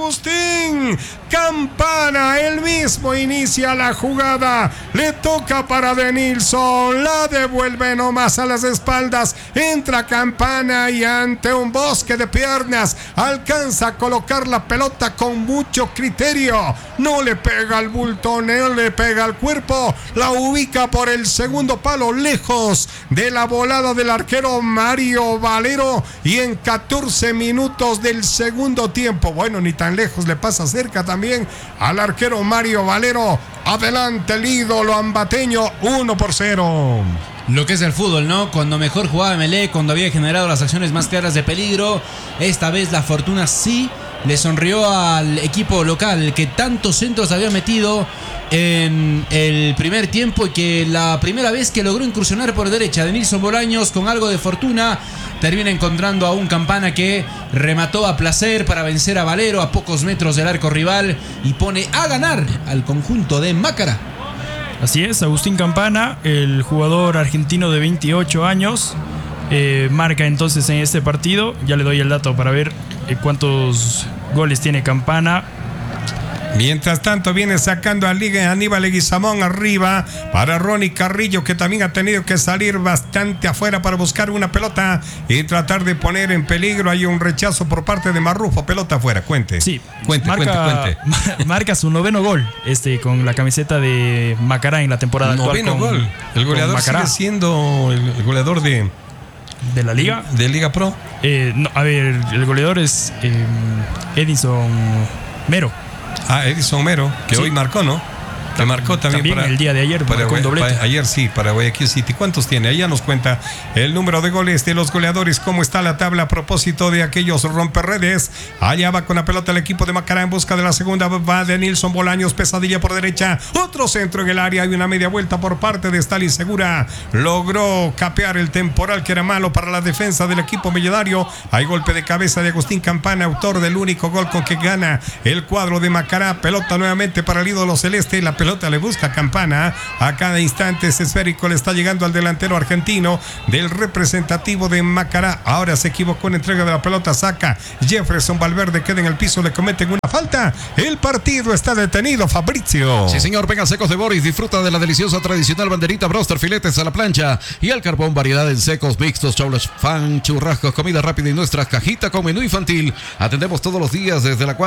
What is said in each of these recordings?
Agustín Campana. Él mismo inicia la jugada. Le toca para Denilson. La devuelve nomás a las espaldas. Entra Campana y ante un bosque de piernas alcanza a colocar la pelota con mucho criterio. No le pega al bulto, no le pega al cuerpo. La ubica por el segundo palo, lejos de la volada del arquero Mario Valero. Y en 14 minutos del segundo tiempo, bueno, ni tan lejos, le pasa cerca también al arquero Mario Valero. Adelante el ídolo ambateño, 1-0. Lo que es el fútbol, ¿no? Cuando mejor jugaba Emelec, cuando había generado las acciones más claras de peligro, esta vez la fortuna sí le sonrió al equipo local, que tantos centros había metido en el primer tiempo y que la primera vez que logró incursionar por derecha Denilson Bolaños con algo de fortuna termina encontrando a un Campana que remató a placer para vencer a Valero a pocos metros del arco rival y pone a ganar al conjunto de Macará. Así es, Agustín Campana, el jugador argentino de 28 años, marca entonces en este partido. Ya le doy el dato para ver cuántos goles tiene Campana. Mientras tanto viene sacando a Liga Aníbal Leguizamón arriba para Ronnie Carrillo, que también ha tenido que salir bastante afuera para buscar una pelota y tratar de poner en peligro. Hay un rechazo por parte de Marrufo, pelota afuera. Cuente. Sí, cuente. Marca su 9º gol con la camiseta de Macará en la temporada actual. 9º gol. El goleador sigue siendo el goleador de la Liga. ¿De Liga Pro? No, a ver, el goleador es Edison Mero. Edison Mero, que sí, hoy marcó, ¿no? Que marcó también para, el día de ayer para ayer sí, para Guayaquil City. ¿Cuántos tiene? Allá nos cuenta el número de goles de los goleadores. ¿Cómo está la tabla a propósito de aquellos romperredes? Allá va con la pelota el equipo de Macará en busca de la segunda. Va Denilson Bolaños, pesadilla por derecha. Otro centro en el área. Hay una media vuelta por parte de Stalin Segura. Logró capear el temporal que era malo para la defensa del equipo millonario. Hay golpe de cabeza de Agustín Campana, autor del único gol con que gana el cuadro de Macará. Pelota nuevamente para el ídolo celeste. La pelota le busca Campana. A cada instante ese esférico le está llegando al delantero argentino del representativo de Macará. Ahora se equivocó en entrega de la pelota. Saca Jefferson Valverde, queda en el piso, le cometen una falta. El partido está detenido, Fabricio. Sí, señor, venga, Secos de Boris. Disfruta de la deliciosa tradicional banderita, broster, filetes a la plancha y al carbón, variedad en secos, mixtos, chaulas, fan, churrascos, comida rápida y nuestra cajita con menú infantil. Atendemos todos los días desde las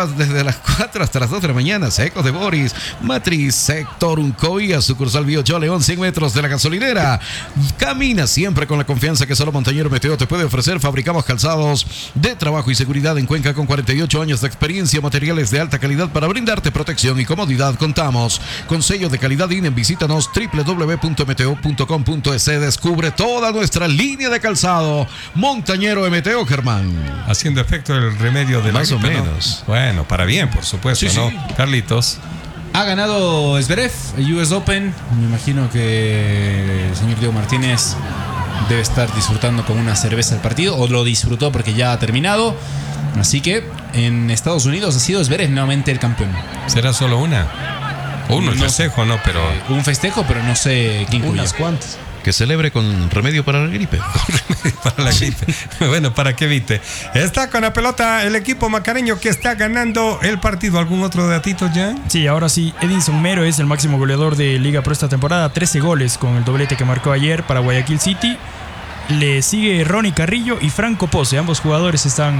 4 hasta las 2 de la mañana. Secos de Boris, Matriz, Sector Uncoya, sucursal Biocho León, 100 metros de la gasolinera. Camina siempre con la confianza que solo Montañero Meteo te puede ofrecer. Fabricamos calzados de trabajo y seguridad en Cuenca con 48 años de experiencia, materiales de alta calidad para brindarte protección y comodidad. Contamos con sello de calidad INEM. Visítanos www.meteo.com.es. Descubre toda nuestra línea de calzado Montañero de Meteo, Germán. Haciendo efecto el remedio de más la gripe, o menos. ¿no? Bueno, para bien, por supuesto, sí, ¿no? Sí. Carlitos. Ha ganado Zverev el US Open. Me imagino que el señor Diego Martínez debe estar disfrutando con una cerveza el partido, o lo disfrutó porque ya ha terminado. Así que en Estados Unidos ha sido Zverev nuevamente el campeón. ¿Será solo una? Un festejo, ¿no? Pero un festejo, pero no sé quién incluye. Unas cuantas. Que celebre con remedio para la gripe. Para la gripe. Bueno, para que evite. Está con la pelota el equipo macareño que está ganando el partido. ¿Algún otro datito ya? Sí, ahora sí. Edison Mero es el máximo goleador de Liga Pro esta temporada. 13 goles con el doblete que marcó ayer para Guayaquil City. Le sigue Ronnie Carrillo y Franco Pose. Ambos jugadores están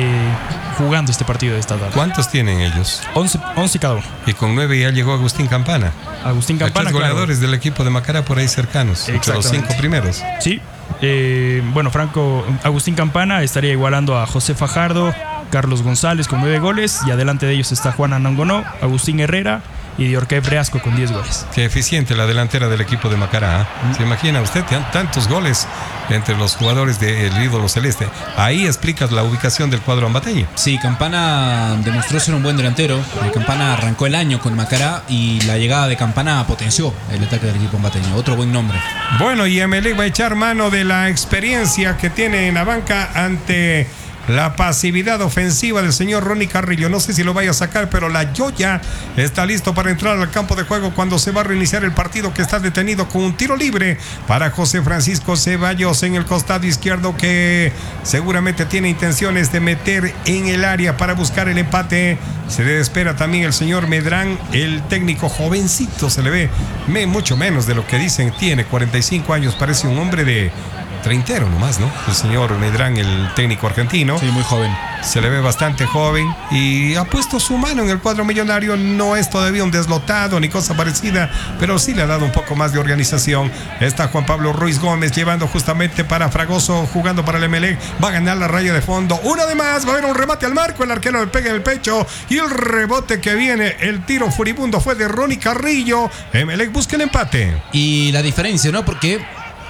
jugando este partido de esta tarde. ¿Cuántos tienen ellos? 11 cada uno. Y con 9 ya llegó Agustín Campana. Agustín Campana, claro. Goleadores del equipo de Macará por ahí cercanos. Entre los 5 primeros. Sí. Bueno, Agustín Campana estaría igualando a José Fajardo, Carlos González con 9 goles. Y adelante de ellos está Juan Anangonó, Agustín Herrera y Diorqué Breasco con 10 goles. Qué eficiente la delantera del equipo de Macará. ¿Se imagina usted? Tantos goles entre los jugadores del ídolo celeste. Ahí explicas la ubicación del cuadro ambateño. Sí, Campana demostró ser un buen delantero. Campana arrancó el año con Macará y la llegada de Campana potenció el ataque del equipo ambateño. Otro buen nombre. Bueno, y Emelec va a echar mano de la experiencia que tiene en la banca ante la pasividad ofensiva del señor Ronnie Carrillo. No sé si lo vaya a sacar, pero la Joya está listo para entrar al campo de juego cuando se va a reiniciar el partido, que está detenido con un tiro libre para José Francisco Ceballos en el costado izquierdo, que seguramente tiene intenciones de meter en el área para buscar el empate. Se le espera también el señor Medrán, el técnico jovencito, se le ve mucho menos de lo que dicen, tiene 45 años, parece un hombre de treintero nomás, ¿no? El señor Medrán, el técnico argentino. Sí, muy joven. Se le ve bastante joven y ha puesto su mano en el cuadro millonario. No es todavía un deslotado ni cosa parecida, pero sí le ha dado un poco más de organización. Está Juan Pablo Ruiz Gómez llevando justamente para Fragoso, jugando para el Emelec. Va a ganar la raya de fondo. Una de más, va a haber un remate al marco. El arquero le pega en el pecho y el rebote que viene, el tiro furibundo fue de Ronnie Carrillo. Emelec busca el empate. Y la diferencia, ¿no? Porque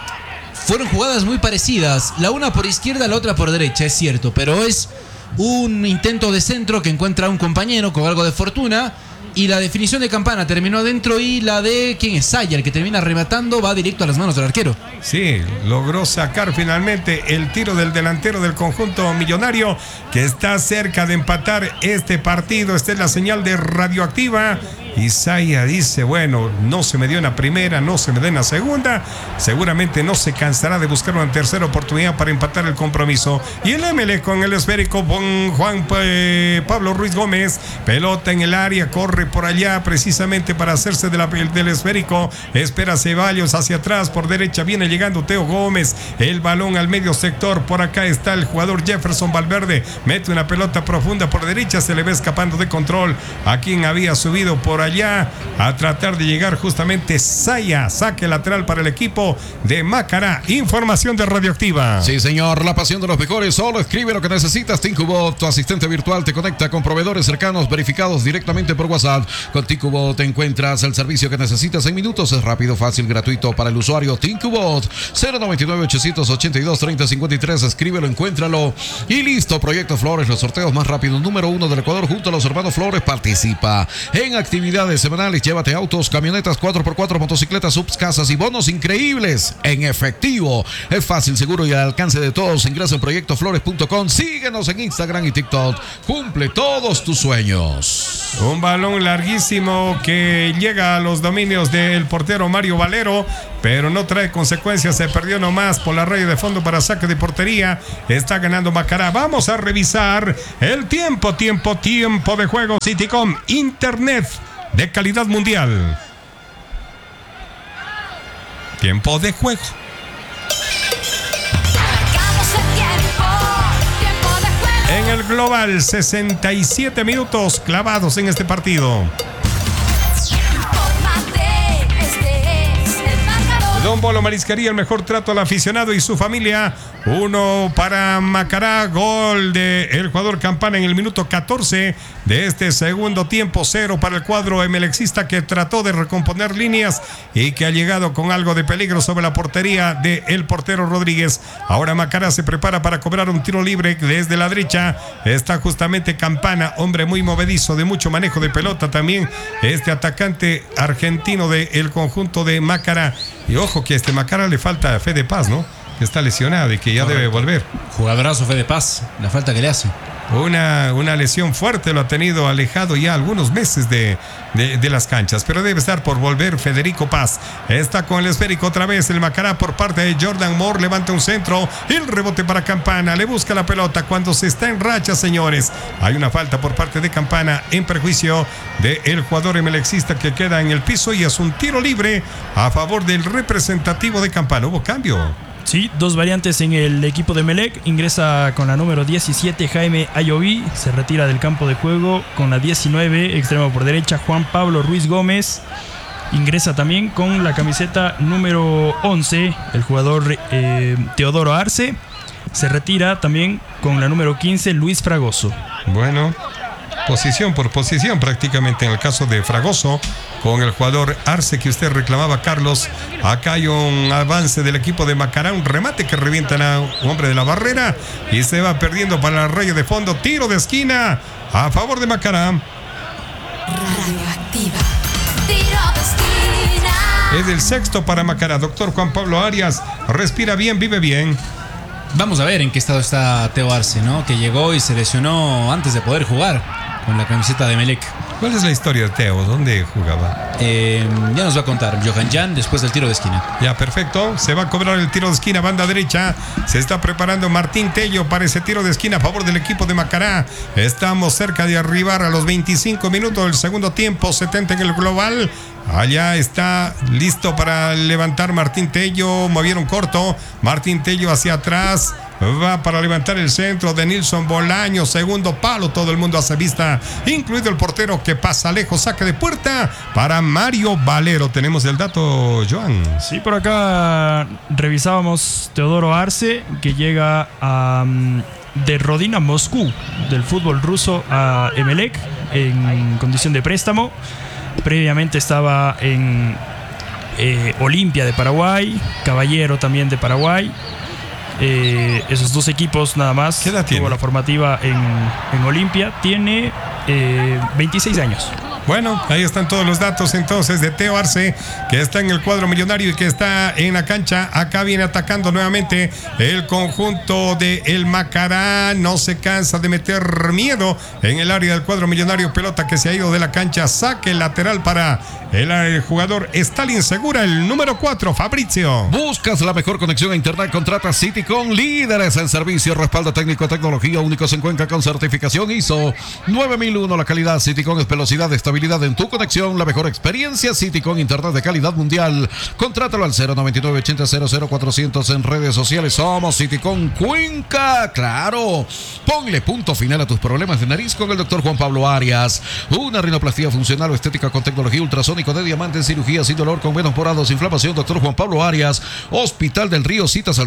fueron jugadas muy parecidas, la una por izquierda, la otra por derecha, es cierto, pero es un intento de centro que encuentra a un compañero con algo de fortuna, y la definición de Campana terminó adentro, y la de, ¿quién es? Saya, el que termina rematando, va directo a las manos del arquero. Sí, logró sacar finalmente el tiro del delantero del conjunto millonario, que está cerca de empatar este partido. Esta es la señal de Radioactiva. Isaiah dice, bueno, no se me dio en la primera, no se me dio en la segunda, seguramente no se cansará de buscar una tercera oportunidad para empatar el compromiso. Y el ML con el esférico, con Juan Pablo Ruiz Gómez, pelota en el área, corre por allá precisamente para hacerse del esférico, espera Ceballos hacia atrás, por derecha viene llegando Teo Gómez, el balón al medio sector, por acá está el jugador Jefferson Valverde, mete una pelota profunda por derecha, se le ve escapando de control a quien había subido por allá a tratar de llegar justamente Saya, saque lateral para el equipo de Macará. Información de Radioactiva. Sí, señor, la pasión de los mejores. Solo escribe lo que necesitas. Tincubot, tu asistente virtual, te conecta con proveedores cercanos verificados directamente por WhatsApp. Con Tincubot te encuentras el servicio que necesitas en minutos. Es rápido, fácil, gratuito para el usuario. Tincubot 099-882-3053. Escríbelo, encuéntralo y listo. Proyecto Flores, los sorteos más rápidos número 1 del Ecuador junto a los hermanos Flores. Participa en actividades semanales, llévate autos, camionetas 4x4, motocicletas, subs, casas y bonos increíbles en efectivo. Es fácil, seguro y al alcance de todos. Ingresa en proyectoflores.com, síguenos en Instagram y TikTok. Cumple todos tus sueños. Un balón larguísimo que llega a los dominios del portero Mario Valero, pero no trae consecuencias, se perdió nomás por la raya de fondo para saque de portería. Está ganando Macará. Vamos a revisar el tiempo de juego. Citycom, internet de calidad mundial. Tiempo de juego. En el global, 67 minutos clavados en este partido. Don Bolo Marisquería, el mejor trato al aficionado y su familia. 1 para Macará, gol del jugador Campana en el minuto 14 de este segundo tiempo. 0 para el cuadro emelexista, que trató de recomponer líneas y que ha llegado con algo de peligro sobre la portería del portero Rodríguez. Ahora Macará se prepara para cobrar un tiro libre desde la derecha. Está justamente Campana, hombre muy movedizo, de mucho manejo de pelota también, este atacante argentino del conjunto de Macará. Y ojo que a Macará le falta Fede Paz, ¿no? Que está lesionado y que ya debe volver. Jugadorazo Fede Paz, la falta que le hace. Una lesión fuerte, lo ha tenido alejado ya algunos meses de las canchas, pero debe estar por volver Federico Paz. Está con el esférico otra vez el Macará por parte de Jordan Moore, levanta un centro, el rebote para Campana, le busca la pelota cuando se está en racha, señores. Hay una falta por parte de Campana en perjuicio del jugador emelexista, que queda en el piso, y es un tiro libre a favor del representativo de Campana. Hubo cambio. Sí, dos variantes en el equipo de Emelec. Ingresa con la número 17 Jaime Ayoví, se retira del campo de juego con la 19, extremo por derecha Juan Pablo Ruiz Gómez. Ingresa también con la camiseta número 11 el jugador Teodoro Arce. Se retira también con la número 15 Luis Fragoso. Bueno, posición por posición prácticamente en el caso de Fragoso con el jugador Arce que usted reclamaba, Carlos. Acá hay un avance del equipo de Macará, un remate que revientan a un hombre de la barrera y se va perdiendo para la raya de fondo. Tiro de esquina a favor de Macará. Radioactiva. Tiro de esquina. Es el sexto para Macará. Doctor Juan Pablo Arias, respira bien, vive bien. Vamos a ver en qué estado está Teo Arce, ¿no? Que llegó y se lesionó antes de poder jugar con la camiseta de Emelec. ¿Cuál es la historia de Teo? ¿Dónde jugaba? Ya nos va a contar Johan Jan después del tiro de esquina. Ya, perfecto. Se va a cobrar el tiro de esquina, banda derecha. Se está preparando Martín Tello para ese tiro de esquina a favor del equipo de Macará. Estamos cerca de arribar a los 25 minutos del segundo tiempo, 70 en el global. Allá está listo para levantar Martín Tello. Movieron corto. Martín Tello hacia atrás. Va para levantar el centro de Nilson Bolaño. Segundo palo. Todo el mundo hace vista, incluido el portero que pasa lejos. Saque de puerta para Mario Valero. Tenemos el dato, Joan. Sí, por acá revisábamos Teodoro Arce, que llega de Rodina Moscú, del fútbol ruso, a Emelec en condición de préstamo. Previamente estaba en Olimpia de Paraguay, Caballero también de Paraguay. Esos dos equipos nada más. ¿Qué edad tiene? Tuvo la formativa en Olimpia. Tiene 26 años. Bueno, ahí están todos los datos entonces de Teo Arce, que está en el cuadro millonario y que está en la cancha. Acá viene atacando nuevamente el conjunto de el Macará. No se cansa de meter miedo en el área del cuadro millonario. Pelota que se ha ido de la cancha. Saque lateral para el jugador Stalin Segura, el número 4, Fabrizio. ¿Buscas la mejor conexión a internet? Contrata Citycom, líderes en servicio, respaldo técnico, tecnología, únicos en Cuenca con certificación ISO 9001. La calidad Citycom es velocidad, estabilidad en tu conexión, la mejor experiencia. Citycom, internet de calidad mundial. Contrátalo al 099-80-00-400 en redes sociales. Somos Citycom Cuenca. Claro, ponle punto final a tus problemas de nariz con el doctor Juan Pablo Arias. Una rinoplastia funcional o estética con tecnología ultrasónica de diamante, cirugía sin dolor, con menos porados, inflamación. Doctor Juan Pablo Arias, Hospital del Río. Citas al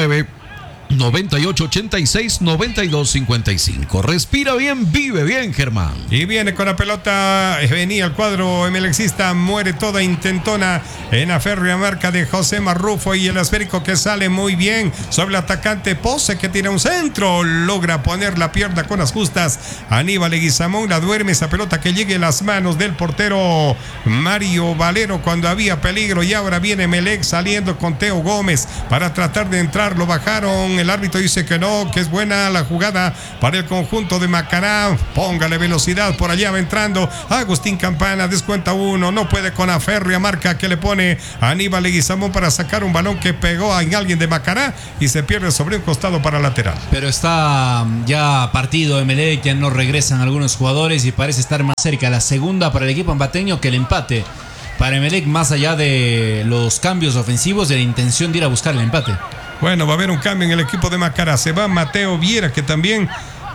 09-9886-9255. Respira bien, vive bien, Germán. Y viene con la pelota, venía el cuadro emelexista, muere toda intentona en la férrea marca de José Marrufo, y el esférico que sale muy bien sobre el atacante Pose, que tiene un centro, logra poner la pierna con las justas. Aníbal Leguizamón la duerme, esa pelota que llegue a las manos del portero Mario Valero cuando había peligro, y ahora viene Emelec saliendo con Teo Gómez para tratar de entrar. Lo bajaron, el árbitro dice que no, que es buena la jugada para el conjunto de Macará. Póngale velocidad, por allá va entrando Agustín Campana, descuenta uno, no puede con la férrea marca que le pone Aníbal Leguizamón para sacar un balón que pegó en alguien de Macará y se pierde sobre un costado para lateral. Pero está ya partido Emelec, ya no regresan algunos jugadores y parece estar más cerca la segunda para el equipo ambateño que el empate para Emelec, más allá de los cambios ofensivos, de la intención de ir a buscar el empate. Bueno, va a haber un cambio en el equipo de Macará. Se va Mateo Viera, que también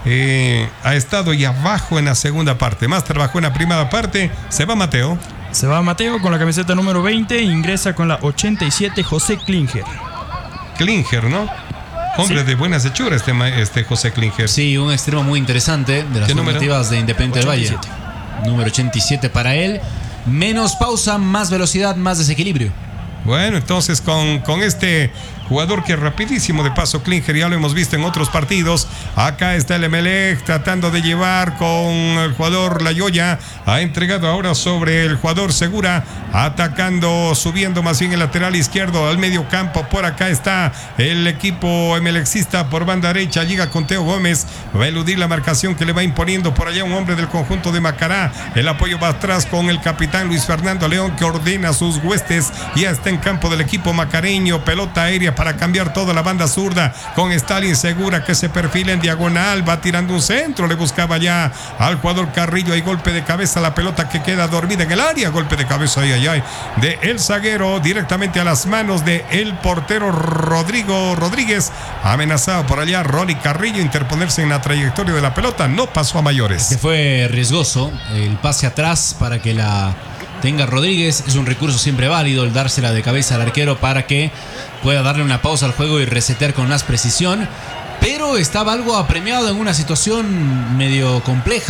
ha estado y abajo en la segunda parte. Más trabajó en la primera parte. Se va Mateo. Se va Mateo con la camiseta número 20. Ingresa con la 87 José Klinger. Klinger, ¿no? Hombre, sí, de buenas hechuras este José Klinger. Sí, un extremo muy interesante de las formativas de Independiente 87. del Valle. Número 87 para él. Menos pausa, más velocidad, más desequilibrio. Bueno, entonces con este jugador que es rapidísimo de paso, Klinger, ya lo hemos visto en otros partidos. Acá está el Emelec tratando de llevar con el jugador Layoya. Ha entregado ahora sobre el jugador Segura, atacando, subiendo más bien el lateral izquierdo al medio campo. Por acá está el equipo emelecista por banda derecha. Llega con Teo Gómez, va a eludir la marcación que le va imponiendo por allá un hombre del conjunto de Macará. El apoyo va atrás con el capitán Luis Fernando León, que ordena sus huestes. Ya está en campo del equipo macareño. Pelota aérea para cambiar toda la banda zurda con Stalin Segura, que se perfila en diagonal, va tirando un centro, le buscaba ya al jugador Carrillo. Hay golpe de cabeza, la pelota que queda dormida en el área, golpe de cabeza de el zaguero directamente a las manos de el portero Rodrigo Rodríguez. Amenazado por allá Ronnie Carrillo, interponerse en la trayectoria de la pelota, no pasó a mayores. Que fue riesgoso el pase atrás para que la tenga Rodríguez. Es un recurso siempre válido el dársela de cabeza al arquero para que pueda darle una pausa al juego y resetear con más precisión. Pero estaba algo apremiado en una situación medio compleja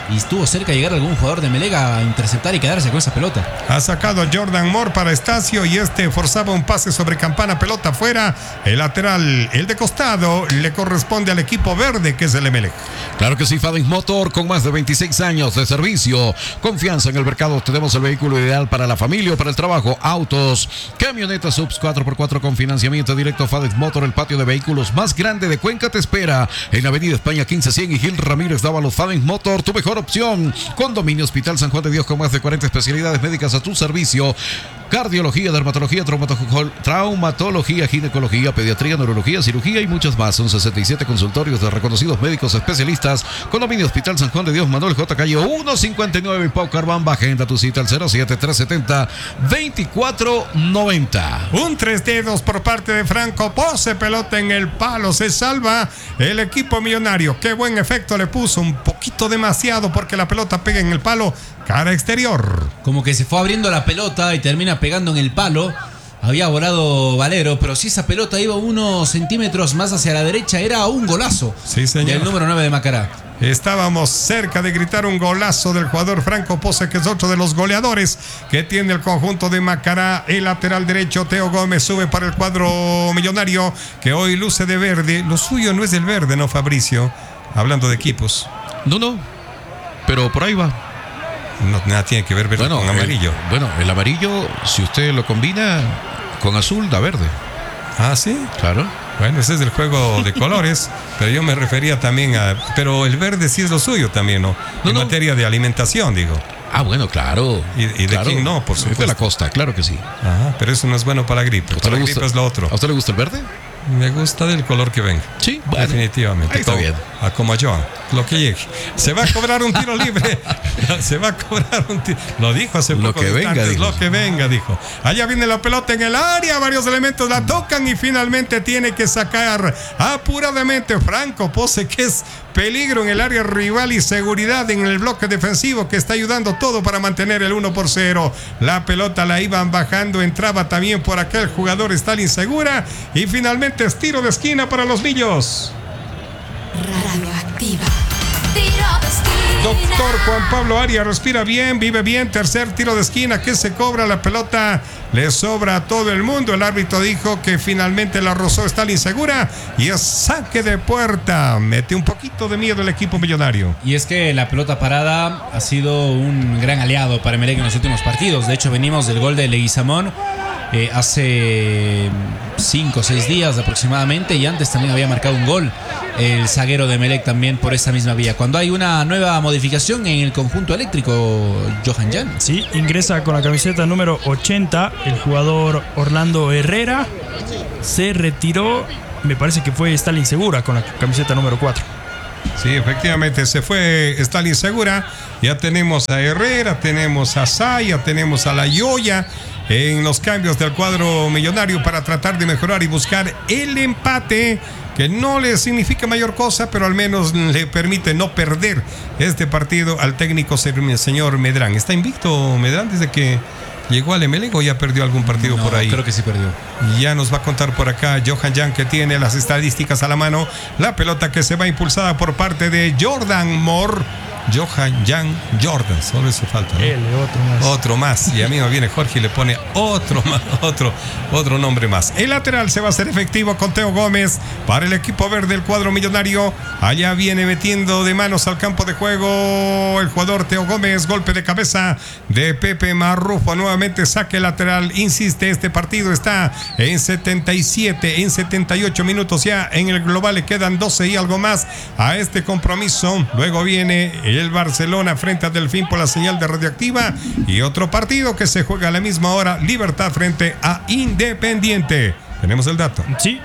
y estuvo cerca de llegar algún jugador de Emelec a interceptar y quedarse con esa pelota. Ha sacado a Jordan Moore para Estacio y forzaba un pase sobre Campana, pelota fuera. El lateral, el de costado, le corresponde al equipo verde, que es el Emelec. Claro que sí, Fadens Motor, con más de 26 años de servicio, confianza en el mercado. Tenemos el vehículo ideal para la familia o para el trabajo, autos, camionetas, subs 4x4 con financiamiento directo. Fadens Motor, el patio de vehículos más grande de Cuenca, te espera en la avenida España 1500 y Gil Ramírez Dávalos. Fadens Motor, tu mejor opción. Condominio Hospital San Juan de Dios, con más de 40 especialidades médicas a tu servicio. Cardiología, dermatología, traumatología, ginecología, pediatría, neurología, cirugía y muchas más. Son 67 consultorios de reconocidos médicos especialistas. Condominio Hospital San Juan de Dios, Manuel J. Calle 159 en Paucarbamba. Agenda tu cita al 07370-2490. Un 3 dedos por parte de Franco Pose, pelota en el palo, se salva el equipo millonario. Qué buen efecto le puso, un poquito demasiado porque la pelota pega en el palo, cara exterior. Como que se fue abriendo la pelota y termina pegando en el palo. Había volado Valero, pero si esa pelota iba unos centímetros más hacia la derecha, era un golazo. Sí, señor. Del número 9 de Macará. Estábamos cerca de gritar un golazo del jugador Franco Pose, que es otro de los goleadores que tiene el conjunto de Macará. El lateral derecho, Teo Gómez, sube para el cuadro millonario, que hoy luce de verde. Lo suyo no es el verde, ¿no, Fabricio? Hablando de equipos. No, pero por ahí va. No, nada tiene que ver verde con amarillo. El amarillo, si usted lo combina con azul, da verde. Ah, ¿sí? Claro. Bueno, ese es el juego de colores, pero yo me refería también a... Pero el verde sí es lo suyo también, ¿no? En materia de alimentación, digo. Ah, bueno, claro. ¿Y de claro. quién no, por supuesto? De la costa, claro que sí. Ajá, pero eso no es bueno para la gripe. Para la gripe es lo otro. ¿A usted le gusta el verde? Me gusta del color que venga. Sí, bueno, definitivamente. Ahí está bien. Como a Joan, lo que llegue. Se va a cobrar un tiro libre. Se va a cobrar un tiro. Lo dijo hace lo poco. Que venga, dijo. Lo que venga, dijo. Allá viene la pelota en el área. Varios elementos la tocan y finalmente tiene que sacar apuradamente Franco Pose, que es peligro en el área rival y seguridad en el bloque defensivo, que está ayudando todo para mantener el 1-0. La pelota la iban bajando, entraba también por aquel jugador Stalin Segura y finalmente es tiro de esquina para los Millos. Radioactiva. Tiro de esquina. Doctor Juan Pablo Arias, respira bien, vive bien. Tercer tiro de esquina que se cobra. La pelota le sobra a todo el mundo. El árbitro dijo que finalmente la rozó Stalin Segura y es saque de puerta. Mete un poquito de miedo el equipo millonario. Y es que la pelota parada ha sido un gran aliado para Emelec en los últimos partidos. De hecho, venimos del gol de Leguizamón hace 5 o 6 días aproximadamente, y antes también había marcado un gol el zaguero de Emelec también por esa misma vía. Cuando hay una nueva modificación en el conjunto eléctrico, Johan Jan. Sí, ingresa con la camiseta número 80 el jugador Orlando Herrera. Se retiró, me parece que fue Stalin Segura con la camiseta número 4. Sí, efectivamente, se fue Stalin Segura. Ya tenemos a Herrera, tenemos a Saya, tenemos a La Yoya en los cambios del cuadro millonario para tratar de mejorar y buscar el empate, que no le significa mayor cosa, pero al menos le permite no perder este partido al técnico señor Medrán. ¿Está invicto Medrán desde que llegó al Emelec o ya perdió algún partido por ahí? Creo que sí perdió. Ya nos va a contar por acá Johan Jan, que tiene las estadísticas a la mano. La pelota que se va impulsada por parte de Jordan Moore. Johan Jan Jordan, solo eso falta, ¿no? Otro más. Y a mí me viene Jorge y le pone otro nombre más. El lateral se va a hacer efectivo con Teo Gómez para el equipo verde del cuadro millonario. Allá viene metiendo de manos al campo de juego el jugador Teo Gómez. Golpe de cabeza de Pepe Marrufo. Nuevamente saque lateral. Insiste, este partido está en 77, en 78 minutos ya. En el global le quedan 12 y algo más a este compromiso. Luego viene el Barcelona frente a Delfín por la señal de Radioactiva, y otro partido que se juega a la misma hora, Libertad frente a Independiente. Tenemos el dato. Sí,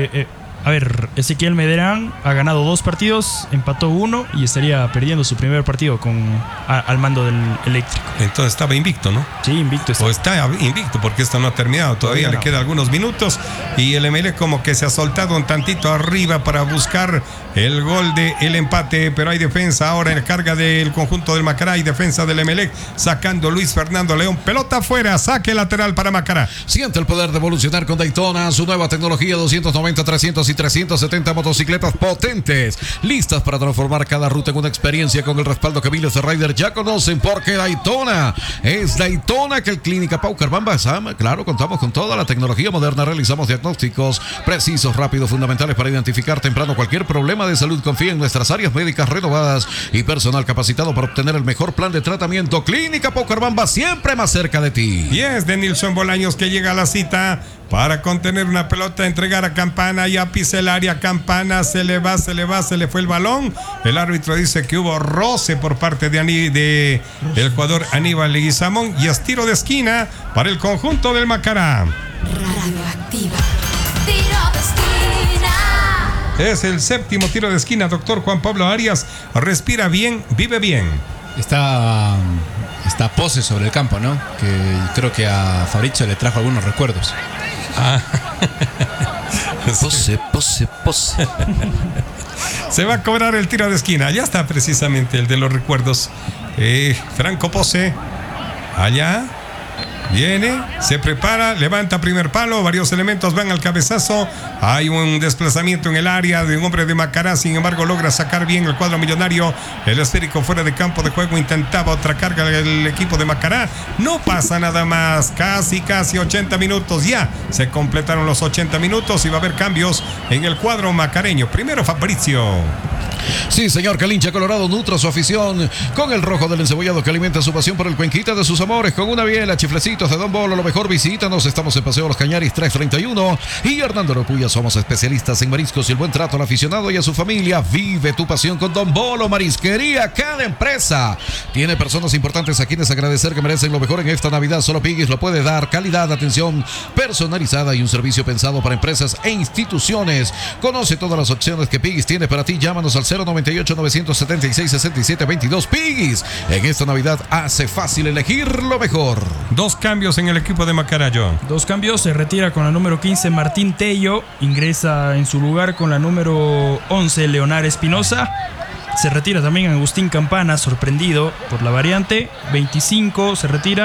a ver, Ezequiel Medrán ha ganado 2 partidos, empató 1 y estaría perdiendo su primer partido al mando del eléctrico. Entonces estaba invicto, ¿no? Sí, invicto está. O está invicto porque esto no ha terminado. Todavía le quedan algunos minutos y el Emelec como que se ha soltado un tantito arriba para buscar el gol del empate, pero hay defensa ahora en carga del conjunto del Macará y defensa del Emelec, sacando Luis Fernando León. Pelota afuera, saque lateral para Macará. Siente el poder de evolucionar con Daytona, su nueva tecnología 290, 300 y 370 motocicletas potentes, listas para transformar cada ruta en una experiencia con el respaldo que miles de riders ya conocen, porque Daytona es Daytona, que el Clínica Paucar Bamba. Claro, contamos con toda la tecnología moderna, realizamos diagnósticos precisos, rápidos, fundamentales para identificar temprano cualquier problema de salud. Confía en nuestras áreas médicas renovadas y personal capacitado para obtener el mejor plan de tratamiento. Clínica Paucar Bamba, siempre más cerca de ti. Y es de Nilson Bolaños que llega a la cita para contener una pelota, entregar a Campana, ya pisa el área, Campana, se le fue el balón. El árbitro dice que hubo roce por parte de el jugador Aníbal Leguizamón, y es tiro de esquina para el conjunto del Macará. Radioactiva. Tiro de esquina. Es el séptimo tiro de esquina, doctor Juan Pablo Arias. Respira bien, vive bien. Está Pose sobre el campo, ¿no? Que creo que a Fabricio le trajo algunos recuerdos. Pose. Se va a cobrar el tiro de esquina. Ya está precisamente el de los recuerdos. Franco Pose. Allá. Viene, se prepara, levanta primer palo, varios elementos van al cabezazo, hay un desplazamiento en el área de un hombre de Macará, sin embargo logra sacar bien el cuadro millonario, el esférico fuera de campo de juego, intentaba otra carga del equipo de Macará, no pasa nada más, casi 80 minutos, ya se completaron los 80 minutos y va a haber cambios en el cuadro macareño. Primero Fabricio. Sí, señor, que el hincha colorado nutra su afición con el rojo del encebollado, que alimenta su pasión por el cuenquita de sus amores, con una biela, chiflecitos de Don Bolo. Lo mejor, visítanos, estamos en Paseo Los Cañaris 331 y Hernando Ropuya. Somos especialistas en mariscos y el buen trato al aficionado y a su familia. Vive tu pasión con Don Bolo Marisquería. Cada empresa tiene personas importantes a quienes agradecer, que merecen lo mejor en esta Navidad. Solo Piggy's lo puede dar. Calidad, atención personalizada y un servicio pensado para empresas e instituciones. Conoce todas las opciones que Piggy's tiene para ti. Llámanos al 098-976-6722. Piggy's, en esta Navidad hace fácil elegir lo mejor. Dos cambios en el equipo de Macarayo. Dos cambios, se retira con la número 15 Martín Tello, ingresa en su lugar con la número 11 Leonar Espinosa. Se retira también Agustín Campana, sorprendido por la variante. 28,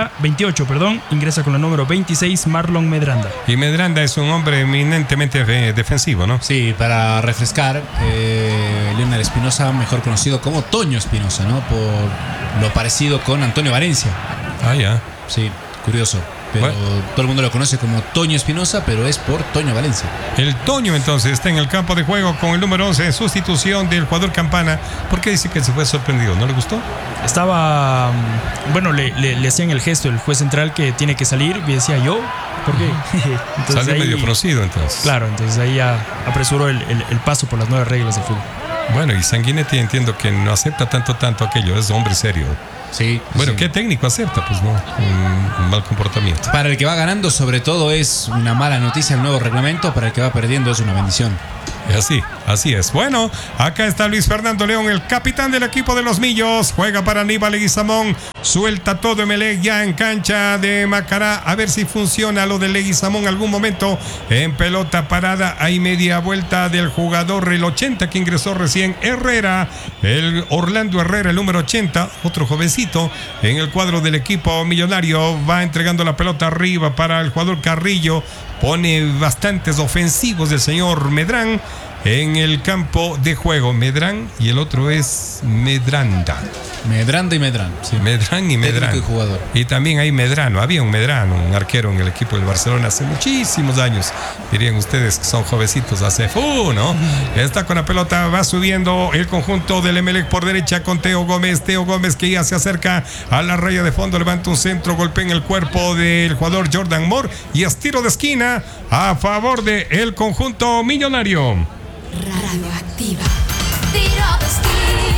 ingresa con la número 26 Marlon Medranda. Y Medranda es un hombre eminentemente defensivo, ¿no? Sí, para refrescar, Leonard Espinosa, mejor conocido como Toño Espinosa, ¿no? Por lo parecido con Antonio Valencia. Ah, ya. Sí, curioso. Pero todo el mundo lo conoce como Toño Espinosa, pero es por Toño Valencia. El Toño entonces está en el campo de juego con el número 11 en sustitución del jugador Campana. ¿Por qué dice que se fue sorprendido? ¿No le gustó? Estaba, bueno, le hacían el gesto el juez central que tiene que salir y decía yo, ¿por qué? Entonces sale medio fruncido entonces. Claro, entonces ahí ya apresuró el paso por las nuevas reglas del fútbol. Bueno, y Sanguinetti entiendo que no acepta tanto aquello, es hombre serio. Sí. Bueno, sí. ¿qué técnico acepta? Pues no, un mal comportamiento. Para el que va ganando, sobre todo, es una mala noticia el nuevo reglamento. Para el que va perdiendo, es una bendición. Así es. Bueno, acá está Luis Fernando León, el capitán del equipo de los Millos. Juega para Aníbal Leguizamón. Suelta todo Emelec ya en cancha de Macará. A ver si funciona lo de Leguizamón algún momento. En pelota parada hay media vuelta del jugador, el 80 que ingresó recién, Herrera. El Orlando Herrera, el número 80, otro jovencito en el cuadro del equipo millonario. Va entregando la pelota arriba para el jugador Carrillo. Pone bastantes ofensivos del señor Medrán en el campo de juego. Medrán y el otro es Medranda. Medranda y Medrán. Sí. Medrán y Medrán. Técnico y jugador. Y también hay Medrano. Había un Medrano, un arquero en el equipo del Barcelona hace muchísimos años. Dirían ustedes que son jovencitos hace ¿no? Está con la pelota, va subiendo el conjunto del Emelec por derecha con Teo Gómez. Teo Gómez que ya se acerca a la raya de fondo, levanta un centro, golpea en el cuerpo del jugador Jordan Moore y es tiro de esquina a favor del conjunto millonario. Radioactiva. Tiro de esquina.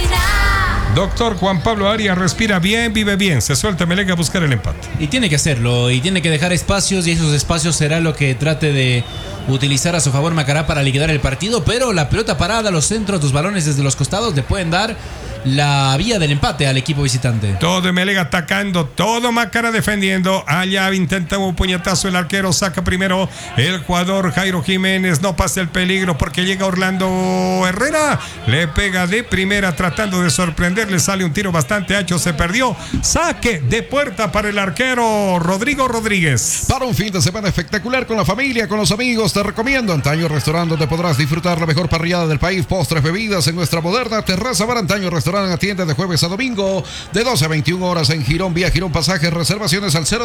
Doctor Juan Pablo Arias, respira bien, vive bien. Se suelta Emelec a buscar el empate. Y tiene que hacerlo, y tiene que dejar espacios, y esos espacios será lo que trate de utilizar a su favor Macará para liquidar el partido. Pero la pelota parada, los centros, los balones desde los costados le pueden dar la vía del empate al equipo visitante. Todo Emelec atacando, todo Macará defendiendo. Allá intenta un puñetazo el arquero, saca primero el jugador Jairo Jiménez, no pasa el peligro porque llega Orlando Herrera, le pega de primera tratando de sorprender, le sale un tiro bastante ancho, se perdió. Saque de puerta para el arquero Rodrigo Rodríguez. Para un fin de semana espectacular con la familia, con los amigos, te recomiendo Antaño Restaurante, donde podrás disfrutar la mejor parrillada del país, postres, bebidas en nuestra moderna terraza bar. Antaño Restaurante atiende de jueves a domingo de 12 a 21 horas en Girón, vía Girón Pasajes. Reservaciones al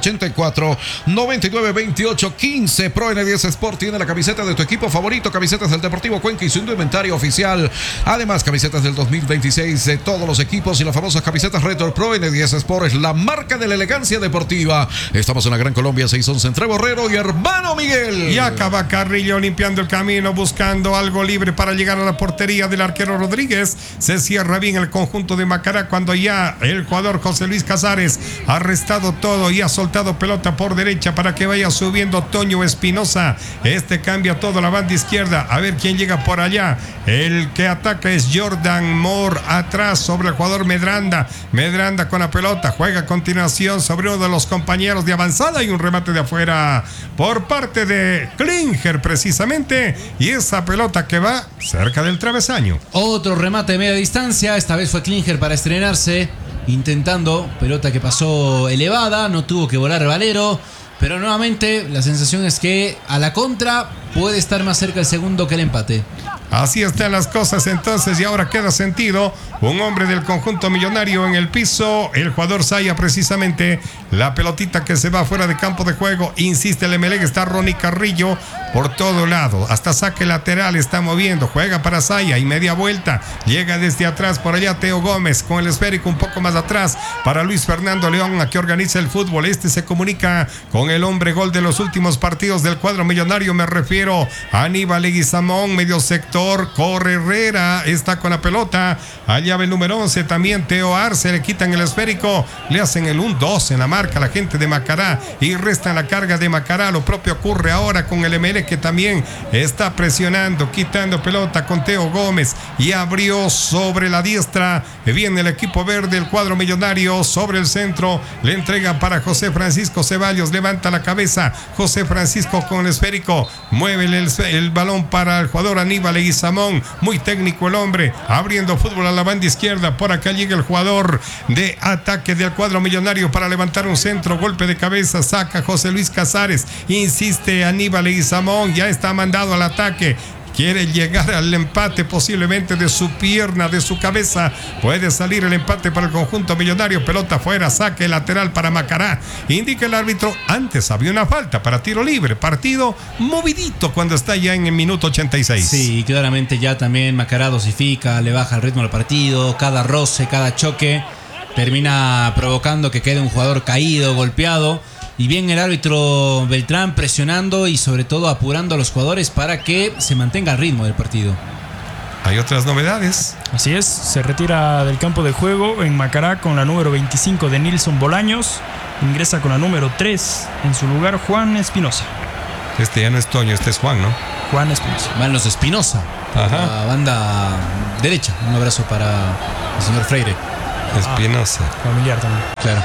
0984 99 28 15. Pro N10 Sport tiene la camiseta de tu equipo favorito, camisetas del Deportivo Cuenca y su indumentario oficial. Además, camisetas del 2026 de todos los equipos y las famosas camisetas Retro. Pro N10 Sport es la marca de la elegancia deportiva. Estamos en la Gran Colombia 611 entre Borrero y Hermano Miguel. Y acaba Carrillo limpiando el camino, buscando algo libre para llegar a la portería del arquero Rodríguez. Se cierra bien el conjunto de Macará cuando ya el jugador José Luis Casares ha restado todo y ha soltado pelota por derecha para que vaya subiendo Toño Espinosa. Este cambia todo a la banda izquierda. A ver quién llega por allá. El que ataca es Jordan Moore atrás sobre el jugador Medranda. Medranda con la pelota, juega a continuación sobre uno de los compañeros de avanzada y un remate de afuera por parte de Klinger precisamente, y esa pelota que va cerca del travesaño. Otro remate de media distancia, esta vez fue Klinger para estrenarse, intentando, pelota que pasó elevada, no tuvo que volar Valero, pero nuevamente la sensación es que a la contra puede estar más cerca el segundo que el empate. Así están las cosas entonces, y ahora queda sentido un hombre del conjunto millonario en el piso, el jugador Saya precisamente, la pelotita que se va fuera de campo de juego, insiste el Emelec, está Ronnie Carrillo por todo lado, hasta saque lateral está moviendo, juega para Saya y media vuelta, llega desde atrás por allá Teo Gómez con el esférico un poco más atrás para Luis Fernando León, a que organiza el fútbol. Este se comunica con el hombre gol de los últimos partidos del cuadro millonario, me refiero a Aníbal Leguizamón, medio sector, corre Herrera, está con la pelota, allá va el número 11, también Teo Arce, le quitan el esférico, le hacen el 1-2 en la marca la gente de Macará y restan la carga de Macará. Lo propio ocurre ahora con el Emelec, que también está presionando, quitando pelota con Teo Gómez, y abrió sobre la diestra, viene el equipo verde, el cuadro millonario sobre el centro, le entrega para José Francisco Ceballos, levanta la cabeza José Francisco con el esférico, mueve el balón para el jugador Aníbal Leguizamón, muy técnico el hombre, abriendo fútbol a la banda izquierda. Por acá llega el jugador de ataque del cuadro millonario para levantar un centro, golpe de cabeza, saca José Luis Casares, insiste Aníbal Leguizamón, ya está mandado al ataque, quiere llegar al empate posiblemente de su pierna, de su cabeza, puede salir el empate para el conjunto millonario, pelota afuera, saque lateral para Macará, indica el árbitro, antes había una falta para tiro libre, partido movidito cuando está ya en el minuto 86. Sí, claramente ya también Macará dosifica, le baja el ritmo al partido, cada roce, cada choque termina provocando que quede un jugador caído, golpeado. Y bien el árbitro Beltrán presionando y sobre todo apurando a los jugadores para que se mantenga el ritmo del partido. Hay otras novedades. Así es, se retira del campo de juego en Macará con la número 25 de Nilson Bolaños. Ingresa con la número 3 en su lugar Juan Espinosa. Este ya no es Toño, este es Juan, ¿no? Juan Espinosa. Van los Espinosa, la banda derecha. Un abrazo para el señor Freire. Espinosa. Familiar también. Claro.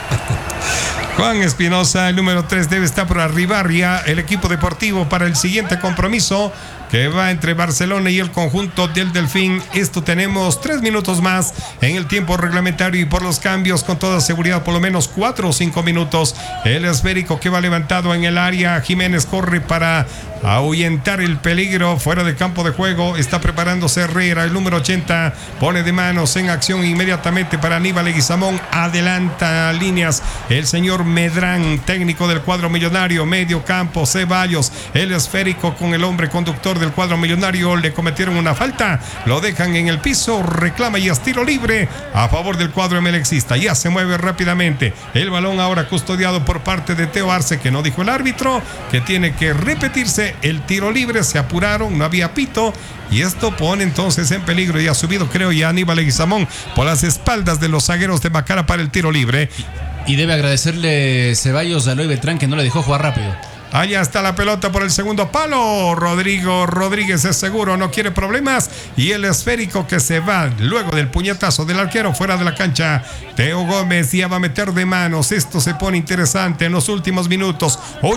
Juan Espinosa, el número 3, debe estar por arribar ya el equipo deportivo para el siguiente compromiso que va entre Barcelona y el conjunto del Delfín. Esto tenemos 3 minutos más en el tiempo reglamentario, y por los cambios con toda seguridad por lo menos 4 o 5 minutos. El esférico que va levantado en el área, Jiménez corre para ahuyentar el peligro fuera del campo de juego, está preparándose Herrera, el número 80 pone de manos en acción inmediatamente para Aníbal Leguizamón, adelanta líneas el señor Medrán, técnico del cuadro millonario, medio campo Ceballos, el esférico con el hombre conductor del cuadro millonario, le cometieron una falta, lo dejan en el piso, reclama y es tiro libre a favor del cuadro emelexista. Ya se mueve rápidamente el balón, ahora custodiado por parte de Teo Arce, que no dijo el árbitro que tiene que repetirse el tiro libre, se apuraron, no había pito, y esto pone entonces en peligro, y ha subido creo ya Aníbal Leguizamón por las espaldas de los zagueros de Macará para el tiro libre. Y debe agradecerle Ceballos a Eloy Beltrán que no le dejó jugar rápido. Allá está la pelota por el segundo palo. Rodrigo Rodríguez es seguro, no quiere problemas. Y el esférico que se va luego del puñetazo del arquero fuera de la cancha. Teo Gómez ya va a meter de manos. Esto se pone interesante en los últimos minutos.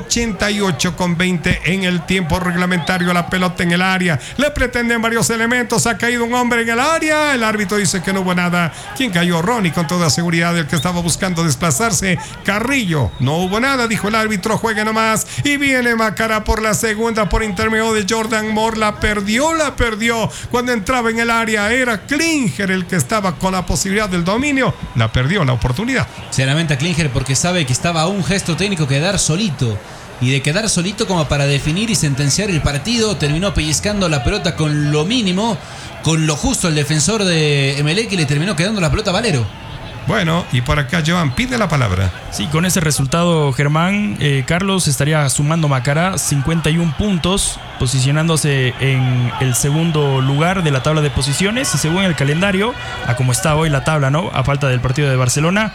88:20 en el tiempo reglamentario. La pelota en el área. Le pretenden varios elementos. Ha caído un hombre en el área. El árbitro dice que no hubo nada. ¿Quién cayó? Ronnie, con toda seguridad, el que estaba buscando desplazarse. Carrillo. No hubo nada, dijo el árbitro. Juegue nomás. Y viene Macará por la segunda por intermedio de Jordan Moore. La perdió. Cuando entraba en el área era Klinger el que estaba con la posibilidad del dominio. La perdió la oportunidad. Se lamenta Klinger porque sabe que estaba a un gesto técnico quedar solito. Y de quedar solito como para definir y sentenciar el partido, terminó pellizcando la pelota con lo mínimo, con lo justo el defensor de Emelec, y le terminó quedando la pelota a Valero. Bueno, y por acá Joan pide la palabra. Sí, con ese resultado, Germán, Carlos estaría sumando Macará 51 puntos, posicionándose en el segundo lugar de la tabla de posiciones. Y según el calendario, a como está hoy la tabla, ¿no? A falta del partido de Barcelona,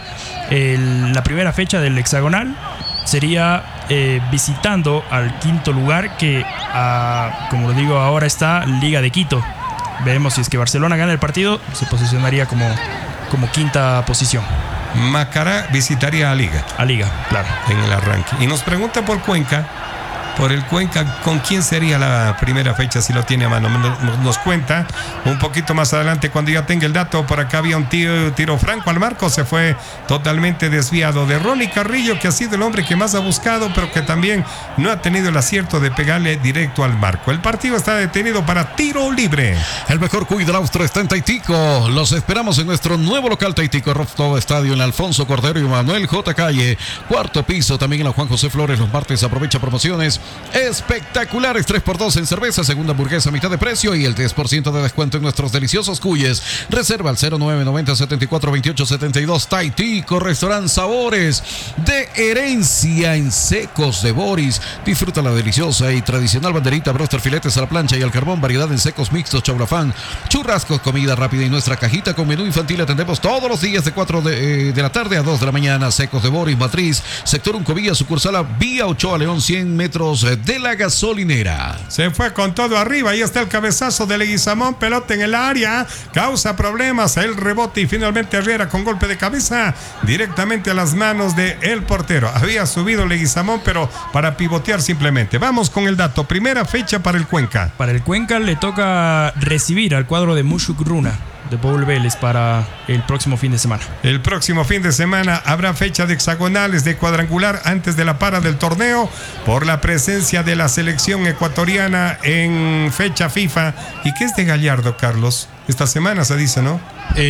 la primera fecha del hexagonal sería visitando al quinto lugar, que como lo digo ahora está Liga de Quito. Veremos si es que Barcelona gana el partido, se posicionaría como quinta posición. Macará visitaría a Liga. A Liga, claro. En el arranque. Y nos pregunta por Cuenca. Por el Cuenca, ¿con quién sería la primera fecha si lo tiene a mano? Nos cuenta un poquito más adelante cuando ya tenga el dato. Por acá había un tiro franco al marco, se fue totalmente desviado de Ronnie Carrillo, que ha sido el hombre que más ha buscado, pero que también no ha tenido el acierto de pegarle directo al marco. El partido está detenido para tiro libre. El mejor cuy del Austro está en Taitico. Los esperamos en nuestro nuevo local Taitico Rooftop Estadio en Alfonso Cordero y Manuel J. Calle, cuarto piso, también en la Juan José Flores. Los martes aprovecha promociones espectaculares, 3x2 en cerveza, segunda hamburguesa a mitad de precio y el 10% de descuento en nuestros deliciosos cuyes. Reserva al 0990 74 28 72. Taitico, restaurante Sabores de Herencia en Secos de Boris. Disfruta la deliciosa y tradicional banderita, broster, filetes a la plancha y al carbón, variedad en secos mixtos, chaulafán, churrascos, comida rápida y nuestra cajita con menú infantil. Atendemos todos los días de 4 de la tarde a 2 de la mañana. Secos de Boris, Matriz, sector Uncovilla, sucursal a Vía Ochoa León, 100 metros de la gasolinera. Se fue con todo arriba. Ahí está el cabezazo de Leguizamón. Pelota en el área. Causa problemas. El rebote y finalmente Herrera con golpe de cabeza directamente a las manos del portero. Había subido Leguizamón, pero para pivotear simplemente. Vamos con el dato. Primera fecha para el Cuenca. Para el Cuenca le toca recibir al cuadro de Mushuk Runa de Paul Vélez para el próximo fin de semana. El próximo fin de semana habrá fecha de hexagonales de cuadrangular antes de la para del torneo por la presencia de la selección ecuatoriana en fecha FIFA. ¿Y qué es de Gallardo, Carlos? Esta semana se dice, ¿no?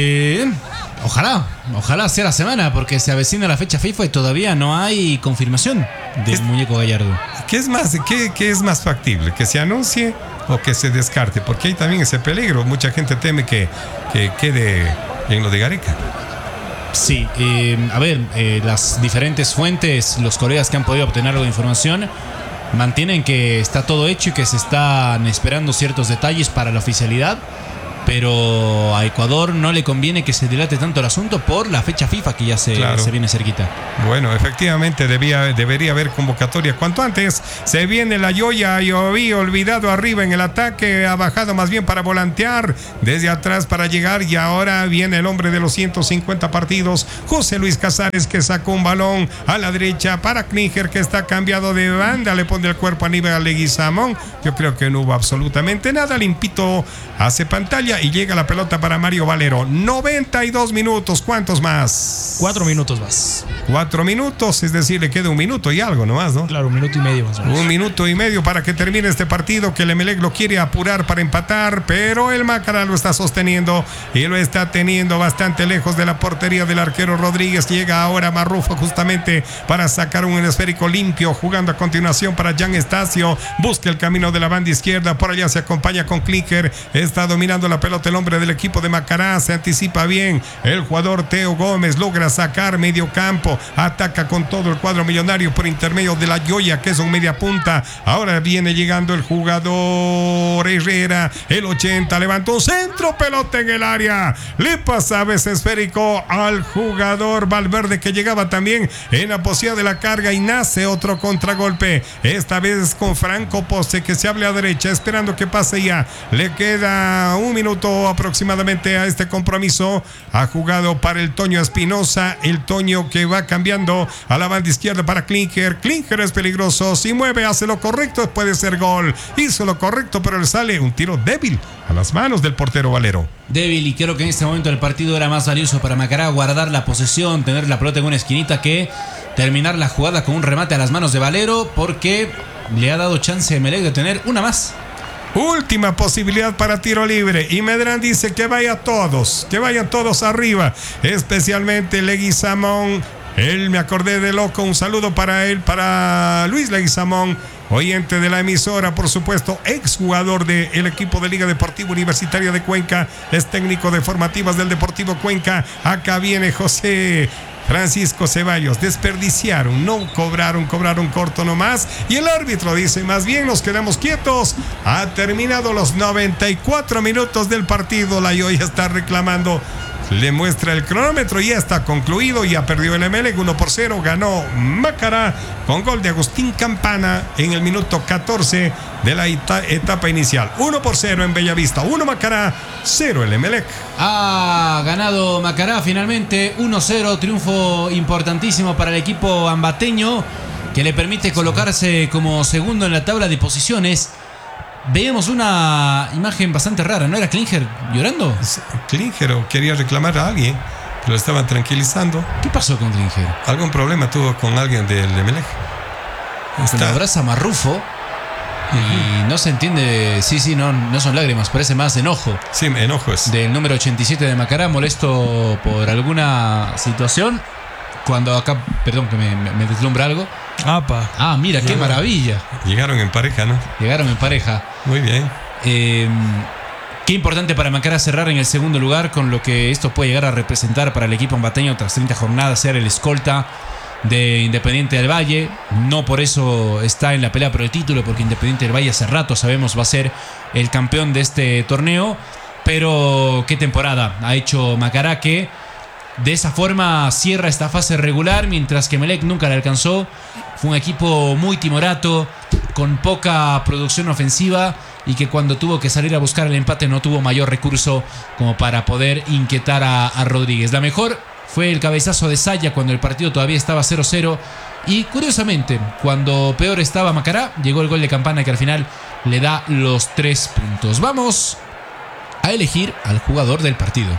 Ojalá sea la semana, porque se avecina la fecha FIFA y todavía no hay confirmación del muñeco Gallardo. ¿Qué es más factible? ¿Que se anuncie o que se descarte? Porque hay también ese peligro. Mucha gente teme que quede en lo de Gareca. Sí, las diferentes fuentes, los colegas que han podido obtener algo de información, mantienen que está todo hecho y que se están esperando ciertos detalles para la oficialidad. Pero a Ecuador no le conviene que se dilate tanto el asunto por la fecha FIFA que ya se viene cerquita. Bueno, efectivamente debería haber convocatoria cuanto antes. Se viene la Yoya, yo había olvidado arriba en el ataque, ha bajado más bien para volantear desde atrás para llegar, y ahora viene el hombre de los 150 partidos, José Luis Casares, que sacó un balón a la derecha para Klinger, que está cambiado de banda, le pone el cuerpo a Aníbal Leguizamón. Yo creo que no hubo absolutamente nada. Limpito hace pantalla y llega la pelota para Mario Valero. 92 minutos, ¿cuántos más? 4 minutos más. 4 minutos, es decir, le queda 1 minuto y algo nomás, ¿no? Claro, 1 minuto y medio más o menos. 1 minuto y medio para que termine este partido, que el Emelec lo quiere apurar para empatar, pero el Macará lo está sosteniendo y lo está teniendo bastante lejos de la portería del arquero Rodríguez. Llega ahora Marrufo justamente para sacar un esférico limpio, jugando a continuación para Jan Estacio, busca el camino de la banda izquierda, por allá se acompaña con Klinger, está dominando la pelota pelota el hombre del equipo de Macará, se anticipa bien. El jugador Teo Gómez logra sacar medio campo, ataca con todo el cuadro millonario por intermedio de la Yoya, que es un media punta. Ahora viene llegando el jugador Herrera, el 80, levantó un centro, pelota en el área. Le pasa a veces esférico al jugador Valverde, que llegaba también en la posibilidad de la carga, y nace otro contragolpe. Esta vez con Franco Pose, que se abre a derecha, esperando que pase ya. Le queda un minuto aproximadamente a este compromiso. Ha jugado para el Toño Espinosa, el Toño que va cambiando a la banda izquierda para Klinger. Klinger es peligroso, si mueve, hace lo correcto, puede ser gol. Hizo lo correcto, pero le sale un tiro débil a las manos del portero Valero. Débil, y creo que en este momento del partido era más valioso para Macará guardar la posesión, tener la pelota en una esquinita, que terminar la jugada con un remate a las manos de Valero, porque le ha dado chance a Emelec de tener una más. Última posibilidad para tiro libre, y Medrán dice que vayan todos arriba, especialmente Leguizamón. Me acordé de loco, un saludo para él, para Luis Leguizamón, oyente de la emisora, por supuesto, exjugador del equipo de Liga Deportiva Universitaria de Cuenca, es técnico de formativas del Deportivo Cuenca. Acá viene José Francisco Ceballos, desperdiciaron, no cobraron corto nomás, y el árbitro dice, más bien nos quedamos quietos. Ha terminado los 94 minutos del partido, la Yoya está reclamando. Le muestra el cronómetro, ya está concluido, ya perdió el Emelec 1-0, ganó Macará con gol de Agustín Campana en el minuto 14 de la etapa inicial. 1-0 en Bellavista, 1 Macará, 0 el Emelec. Ha ganado Macará finalmente, 1-0, triunfo importantísimo para el equipo ambateño, que le permite colocarse como segundo en la tabla de posiciones. Veíamos una imagen bastante rara, ¿no era Klinger llorando? Klinger quería reclamar a alguien, pero lo estaban tranquilizando. ¿Qué pasó con Klinger? Algún problema tuvo con alguien del Emelec. Le abraza a Marrufo y no se entiende. Sí, no son lágrimas, parece más enojo. Sí, enojo es. Del número 87 de Macará, molesto por alguna situación. Cuando acá, perdón que me deslumbra algo. Ah, mira, qué maravilla. Llegaron en pareja, ¿no? Llegaron en pareja. Muy bien. Qué importante para Macará cerrar en el segundo lugar, con lo que esto puede llegar a representar para el equipo ambateño tras 30 jornadas, ser el escolta de Independiente del Valle. No por eso está en la pelea por el título, porque Independiente del Valle hace rato sabemos va a ser el campeón de este torneo. Pero qué temporada ha hecho Macará, que de esa forma cierra esta fase regular, mientras que Emelec nunca la alcanzó. Fue un equipo muy timorato, con poca producción ofensiva, y que cuando tuvo que salir a buscar el empate no tuvo mayor recurso como para poder inquietar a Rodríguez. La mejor fue el cabezazo de Saya cuando el partido todavía estaba 0-0. Y curiosamente, cuando peor estaba Macará, llegó el gol de Campana, que al final le da los 3 puntos. Vamos a elegir al jugador del partido.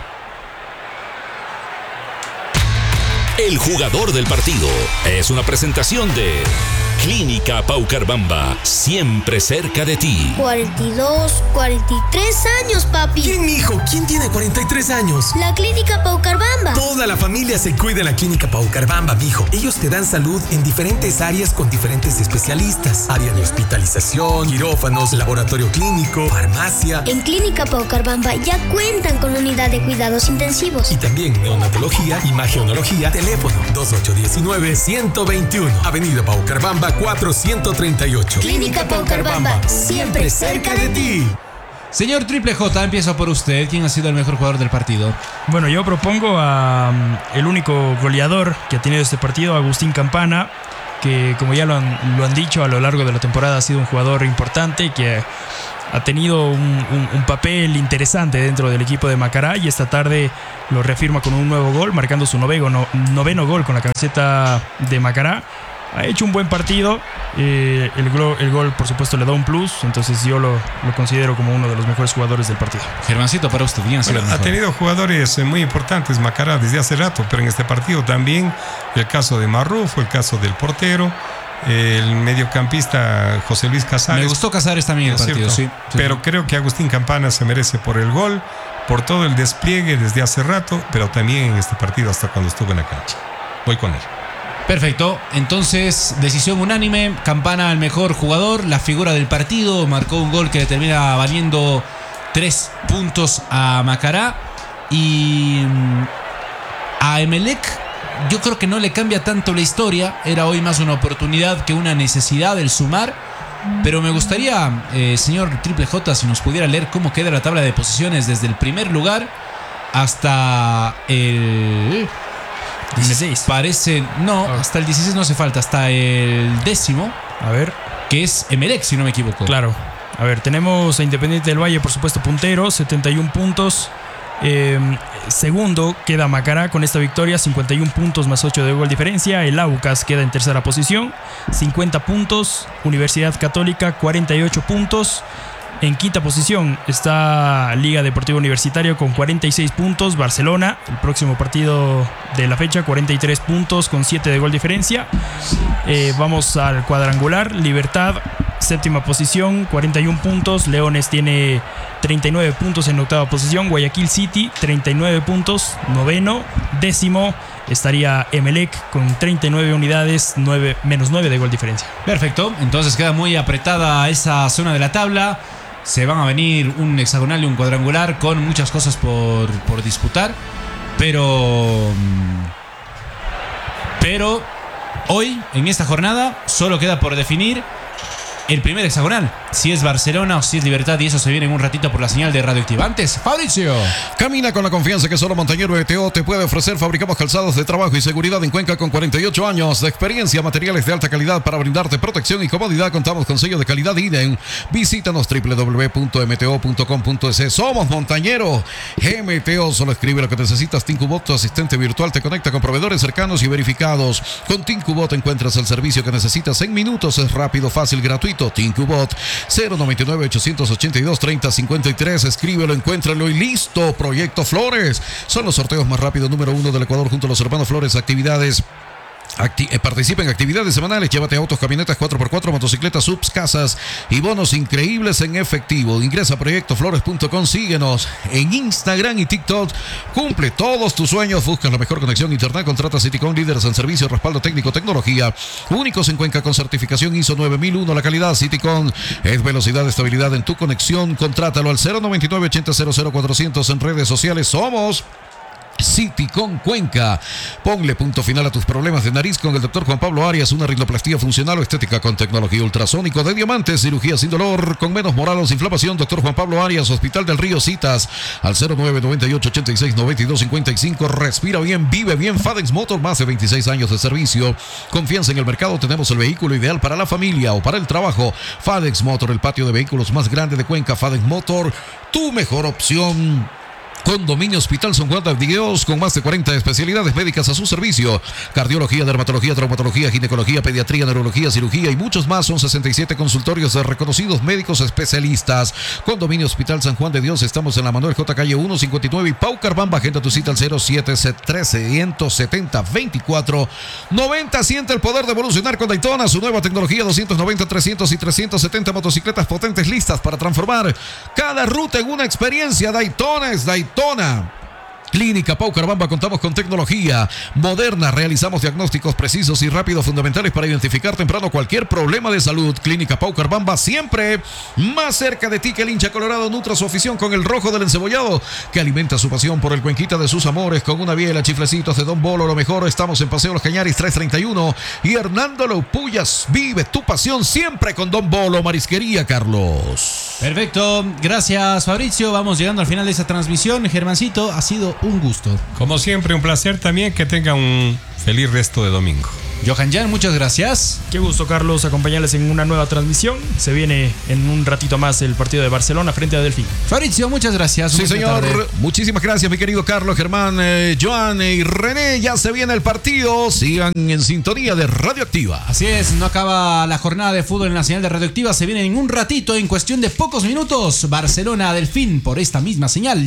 El jugador del partido es una presentación de Clínica Paucarbamba, siempre cerca de ti. 42, 43 años, papi. ¿Quién, mijo? ¿Quién tiene 43 años? La Clínica Paucarbamba. Toda la familia se cuida en la Clínica Paucarbamba, mijo. Ellos te dan salud en diferentes áreas con diferentes especialistas. Área de hospitalización, quirófanos, laboratorio clínico, farmacia. En Clínica Paucarbamba ya cuentan con unidad de cuidados intensivos. Y también neonatología, imagenología. Teléfono 2819-121. Avenida Paucarbamba 438. Clínica Paucarbamba, siempre cerca de ti. Señor Triple J, empiezo por usted. ¿Quién ha sido el mejor jugador del partido? Bueno, yo propongo a el único goleador que ha tenido este partido, Agustín Campana, que como ya lo han dicho, a lo largo de la temporada ha sido un jugador importante, que ha tenido un papel interesante dentro del equipo de Macará, y esta tarde lo reafirma con un nuevo gol, marcando su noveno gol con la camiseta de Macará. Ha hecho un buen partido, el gol por supuesto le da un plus, entonces yo lo considero como uno de los mejores jugadores del partido. Germancito, para usted, ¿quién ha sido el mejor? Ha tenido jugadores muy importantes Macará desde hace rato, pero en este partido también el caso de Marrufo, el caso del portero, el mediocampista José Luis Casares. Me gustó Casares también el partido, sí. Pero creo que Agustín Campana se merece por el gol, por todo el despliegue desde hace rato, pero también en este partido hasta cuando estuvo en la cancha. Voy con él. Perfecto, entonces decisión unánime, Campana el mejor jugador, la figura del partido, marcó un gol que le termina valiendo 3 puntos a Macará. Y a Emelec yo creo que no le cambia tanto la historia. Era hoy más una oportunidad que una necesidad el sumar. Pero me gustaría, señor Triple J, si nos pudiera leer cómo queda la tabla de posiciones desde el primer lugar hasta el 16. Parece, no, hasta el 16 no hace falta, hasta el 10º. A ver. Que es Emelec, si no me equivoco. Claro. A ver, tenemos a Independiente del Valle, por supuesto, puntero, 71 puntos. Segundo queda Macará con esta victoria, 51 puntos más 8 de gol diferencia. El Aucas queda en tercera posición, 50 puntos. Universidad Católica, 48 puntos. En quinta posición está Liga Deportiva Universitaria con 46 puntos. Barcelona, el próximo partido de la fecha, 43 puntos con 7 de gol diferencia. Vamos al cuadrangular. Libertad, séptima posición, 41 puntos. Leones tiene 39 puntos en octava posición. Guayaquil City, 39 puntos, noveno. Décimo estaría Emelec con 39 unidades, menos 9 de gol diferencia. Perfecto, entonces queda muy apretada esa zona de la tabla. Se van a venir un hexagonal y un cuadrangular con muchas cosas por disputar. Pero hoy, en esta jornada, solo queda por definir el primer hexagonal. Si es Barcelona o si es Libertad, y eso se viene en un ratito por la señal de Radioactiva. Antes, Fabricio. Camina con la confianza que solo Montañero ETO te puede ofrecer. Fabricamos calzados de trabajo y seguridad en Cuenca con 48 años de experiencia, materiales de alta calidad para brindarte protección y comodidad. Contamos con sello de calidad IDEN. Visítanos www.mto.com.es. Somos Montañero MTO. Solo escribe lo que necesitas. Tincubot, tu asistente virtual, te conecta con proveedores cercanos y verificados. Con Tincubot encuentras el servicio que necesitas en minutos. Es rápido, fácil, gratuito. Tincubot 099-882-3053. Escríbelo, encuéntralo y listo. Proyecto Flores. Son los sorteos más rápidos número 1 del Ecuador junto a los hermanos Flores. Actividades. Participa en actividades semanales. Llévate autos, camionetas 4x4, motocicletas, subs, casas y bonos increíbles en efectivo. Ingresa a proyectoflores.com. Síguenos en Instagram y TikTok. Cumple todos tus sueños. Busca la mejor conexión a internet. Contrata Citycom, líderes en servicio, respaldo técnico, tecnología. Únicos en Cuenca con certificación ISO 9001. La calidad Citycom es velocidad, estabilidad en tu conexión. Contrátalo al 099-800400 en redes sociales. Somos Citycom Cuenca. Ponle punto final a tus problemas de nariz con el doctor Juan Pablo Arias. Una rinoplastia funcional o estética con tecnología ultrasónico de diamantes. Cirugía sin dolor, con menos moralos, inflamación. Doctor Juan Pablo Arias, Hospital del Río. Citas al 0998-86-9255. Respira bien, vive bien. FADEX Motor, más de 26 años de servicio. Confianza en el mercado. Tenemos el vehículo ideal para la familia o para el trabajo. FADEX Motor, el patio de vehículos más grande de Cuenca. FADEX Motor, tu mejor opción. Condominio Hospital San Juan de Dios, con más de 40 especialidades médicas a su servicio. Cardiología, dermatología, traumatología, ginecología, pediatría, neurología, cirugía y muchos más. Son 67 consultorios de reconocidos médicos especialistas. Condominio Hospital San Juan de Dios. Estamos en la Manuel J. Calle 159 y Paucarbamba. Agenda tu cita al 07-370-2490. Siente el poder de evolucionar con Daytona. Su nueva tecnología, 290, 300 y 370 motocicletas potentes listas para transformar cada ruta en una experiencia. Daytona es Daytona. Clínica Paucarbamba, contamos con tecnología moderna, realizamos diagnósticos precisos y rápidos fundamentales para identificar temprano cualquier problema de salud. Clínica Paucarbamba, siempre más cerca de ti. Que el hincha colorado nutra su afición con el rojo del encebollado, que alimenta su pasión por el Cuenquita de sus amores con una biela, chiflecitos de Don Bolo. Lo mejor, estamos en Paseo Los Cañaris 331 y Hernando Loupuyas. Vive tu pasión siempre con Don Bolo. Marisquería Carlos. Perfecto, gracias Fabricio. Vamos llegando al final de esta transmisión. Germancito, ha sido un gusto. Como siempre, un placer también. Que tenga un feliz resto de domingo. Johan Jan, muchas gracias. Qué gusto, Carlos, acompañarles en una nueva transmisión. Se viene en un ratito más el partido de Barcelona frente a Delfín. Fabricio, muchas gracias. Sí, señor. Muchísimas gracias, mi querido Carlos, Germán, Joan y René. Ya se viene el partido. Sigan en sintonía de Radioactiva. Así es, no acaba la jornada de fútbol en la señal de Radioactiva. Se viene en un ratito, en cuestión de pocos minutos, Barcelona Delfín por esta misma señal.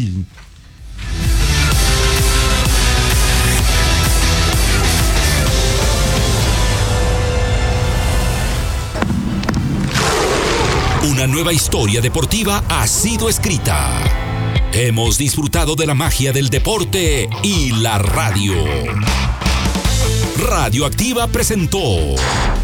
Una nueva historia deportiva ha sido escrita. Hemos disfrutado de la magia del deporte y la radio. Radioactiva presentó